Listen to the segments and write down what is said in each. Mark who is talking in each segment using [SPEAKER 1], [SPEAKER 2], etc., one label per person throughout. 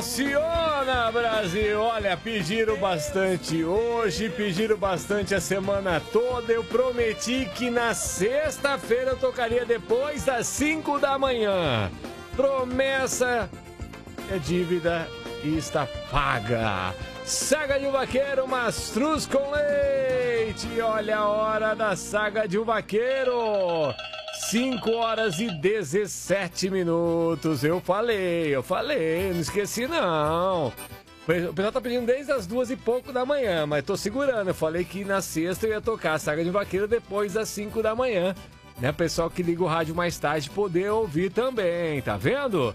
[SPEAKER 1] Emociona, Brasil! Olha, pediram bastante hoje, pediram bastante a semana toda. Eu prometi que na sexta-feira eu tocaria depois das 5 da manhã. Promessa é dívida e está paga. Saga de um Vaqueiro, mastruz com leite. Olha a hora da Saga de um Vaqueiro. 5 horas e 17 minutos. Eu falei, não esqueci não. O pessoal tá pedindo desde as 2 e pouco da manhã, mas tô segurando. Eu falei que na sexta eu ia tocar a Saga de um Vaqueiro depois das 5 da manhã. Né, pessoal que liga o rádio mais tarde poder ouvir também, tá vendo?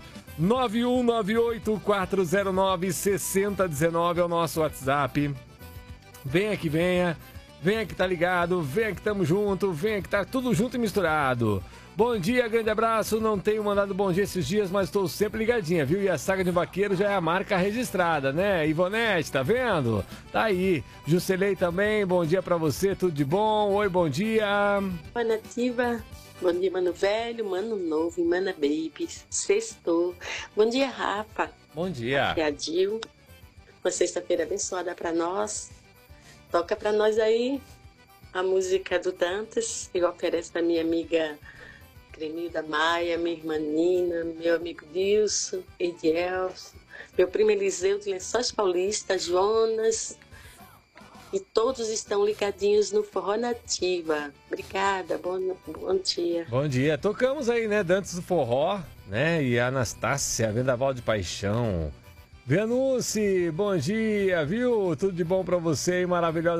[SPEAKER 1] 9198-409-6019 é o nosso WhatsApp. Venha que venha. Venha que tá ligado, venha que tamo junto, venha que tá tudo junto e misturado. Bom dia, grande abraço, não tenho mandado bom dia esses dias, mas estou sempre ligadinha, viu? E a Saga de Vaqueiro já é a marca registrada, né? Ivonete, tá vendo? Tá aí. Juscelei também, bom dia pra você, tudo de bom? Oi, bom dia.
[SPEAKER 2] Boa Nativa, bom dia, mano velho, mano novo, mana baby, sextou. Bom dia, Rafa.
[SPEAKER 1] Bom dia.
[SPEAKER 2] Aqui é a Dil. Uma sexta-feira abençoada pra nós. Toca pra nós aí a música do Dantas, que eu ofereço pra minha amiga Cremilda Maia, minha irmã Nina, meu amigo Dilson, Edielson, meu primo Eliseu de Lençóis Paulista, Jonas, e todos estão ligadinhos no Forró Nativa. Obrigada, bom dia.
[SPEAKER 1] Bom dia, tocamos aí, né, Dantas do Forró, né, e a Anastácia, Vendaval de Paixão. Venuce, bom dia, viu? Tudo de bom pra você e maravilhosa.